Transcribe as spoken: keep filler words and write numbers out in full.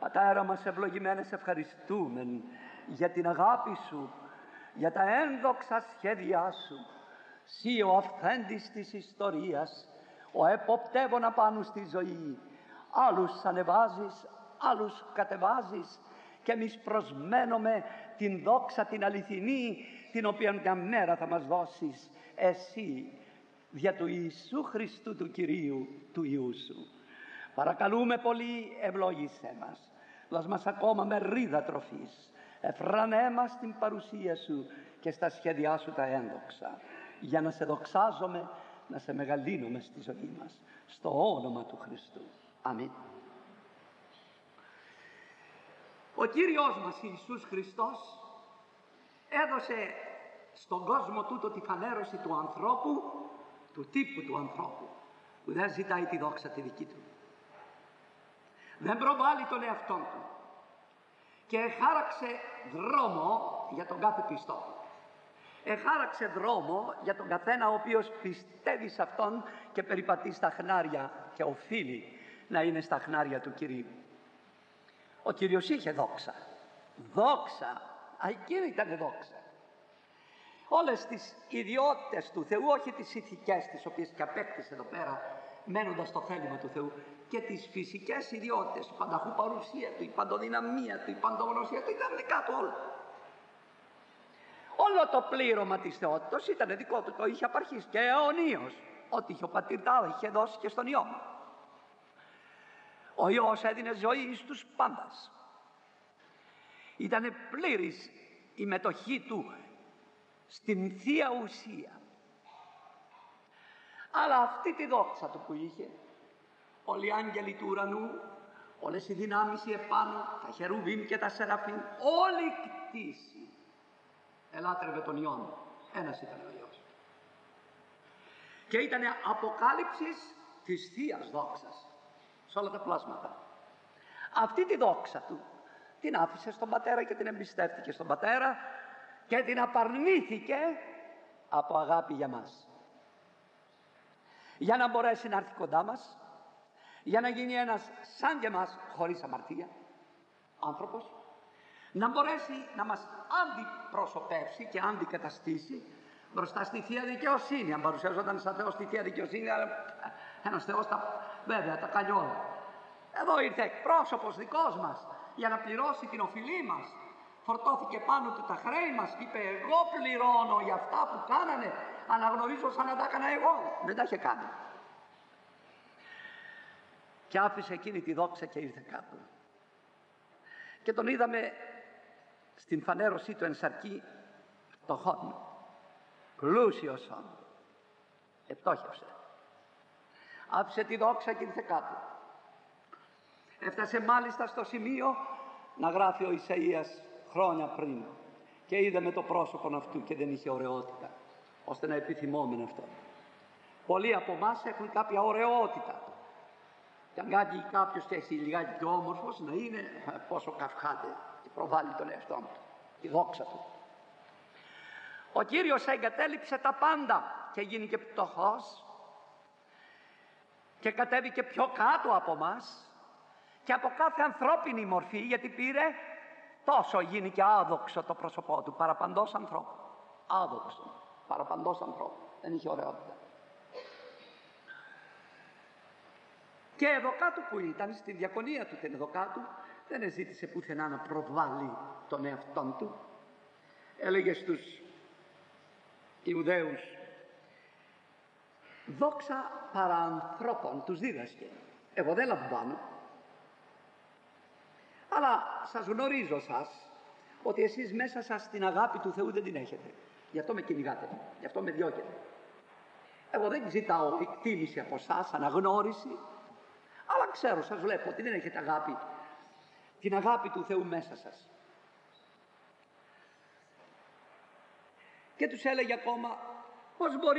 Πατέρα μας ευλογημένε, σε ευχαριστούμε για την αγάπη Σου, για τα ένδοξα σχέδιά Σου. Συ ο αυθέντης της ιστορίας, ο εποπτεύων απάνω στη ζωή. Άλλους ανεβάζεις, άλλους κατεβάζεις, και εμείς προσμένουμε την δόξα την αληθινή, την οποία μια μέρα θα μας δώσεις Εσύ, δια του Ιησού Χριστού του Κυρίου, του Υιού Σου. Παρακαλούμε πολύ, ευλόγησέ μας. Δώσ' μας ακόμα μερίδα τροφής. Εφρανέ μας την παρουσία Σου και στα σχέδιά Σου τα ένδοξα, για να Σε δοξάζομαι, να Σε μεγαλύνουμε στη ζωή μας. Στο όνομα του Χριστού. Αμήν. Ο Κύριος μας Ιησούς Χριστός έδωσε στον κόσμο τούτο τη φανέρωση του ανθρώπου, του τύπου του ανθρώπου, που δεν ζητάει τη δόξα τη δική του. Δεν προβάλλει τον εαυτόν του και εχάραξε δρόμο για τον κάθε πιστό. Εχάραξε δρόμο για τον καθένα ο οποίος πιστεύει σε Αυτόν και περιπατεί στα χνάρια και οφείλει να είναι στα χνάρια του Κυρίου. Ο Κύριος είχε δόξα. Δόξα. Εκείνη ήταν δόξα. Όλες τις ιδιότητες του Θεού, όχι τις ηθικές τις οποίες και απέκτησε εδώ πέρα μένοντας στο θέλημα του Θεού, και τις φυσικές ιδιότητες, η πανταχού παρουσία του, η παντοδυναμία του, η παντογνωσία του, ήταν δικά του όλα. Όλο το πλήρωμα της θεότητος ήταν δικό του, το είχε απαρχίσει και αιωνίως. Ό,τι είχε ο πατήρ τα είχε δώσει και στον Υιό. Ο Υιός έδινε ζωή στους πάντας. Ήτανε πλήρης η μετοχή του στην Θεία Ουσία. Αλλά αυτή τη δόξα του που είχε, όλοι οι άγγελοι του ουρανού, όλες οι δυνάμεις οι επάνω, τα χερουβίμ και τα σεραφείμ, όλη η κτήση ελάτρευε τον Υιόν. Ένας ήταν ο Υιός. Και ήταν αποκάλυψης της Θείας δόξας σε όλα τα πλάσματα. Αυτή τη δόξα του την άφησε στον Πατέρα και την εμπιστεύτηκε στον Πατέρα και την απαρνήθηκε από αγάπη για μας. Για να μπορέσει να έρθει κοντά μας, για να γίνει ένας σαν και εμάς, χωρίς αμαρτία, άνθρωπος, να μπορέσει να μας αντιπροσωπεύσει και αντικαταστήσει μπροστά στη Θεία Δικαιοσύνη. Αν παρουσιάζονταν σαν Θεός στη Θεία Δικαιοσύνη, ένας Θεός τα, βέβαια τα κάνει όλα. Εδώ ήρθε εκπρόσωπος δικός μας για να πληρώσει την οφειλή μας. Φορτώθηκε πάνω του τα χρέη μας και είπε: εγώ πληρώνω για αυτά που κάνανε. Αναγνωρίζω σαν να τα έκανα εγώ. Δεν τα είχε κάνει. Και άφησε εκείνη τη δόξα και ήρθε κάπου. Και τον είδαμε στην φανέρωσή του εν σαρκή φτωχόν, πλούσιος όν. Επτόχευσε. Άφησε τη δόξα και ήρθε κάπου. Έφτασε μάλιστα στο σημείο να γράφει ο Ισαΐας χρόνια πριν, και είδε με το πρόσωπο αυτού και δεν είχε ωραιότητα, ώστε να επιθυμόμεν αυτό. Πολλοί από εμάς έχουν κάποια ωραιότητα. Και αν κάνει κάποιος και έχει λιγάκι πιο όμορφος, να είναι πόσο καυχάται και προβάλλει τον εαυτό του, τη δόξα του. Ο Κύριος εγκατέλειψε τα πάντα και γίνηκε πτωχός και κατέβηκε πιο κάτω από μας και από κάθε ανθρώπινη μορφή, γιατί πήρε τόσο γίνηκε άδοξο το πρόσωπό του, παραπαντός ανθρώπου. Άδοξο, παραπαντός ανθρώπου. Δεν είχε ωραιότητα. Και εδώ κάτω που ήταν, στη διακονία του την εδώ κάτω, δεν ζήτησε πουθενά να προβάλλει τον εαυτόν του. Έλεγε στους Ιουδαίους: δόξα παρά ανθρώπων, τους δίδασκε. Εγώ δεν λαμβάνω. Αλλά σας γνωρίζω σας ότι εσείς μέσα σας την αγάπη του Θεού δεν την έχετε. Γι' αυτό με κυνηγάτε, γι' αυτό με διώκετε. Εγώ δεν ζητάω εκτίμηση από εσάς, αναγνώριση, αλλά ξέρω, σας βλέπω ότι δεν έχετε αγάπη, την αγάπη του Θεού μέσα σας. Και τους έλεγε ακόμα: πώς μπορεί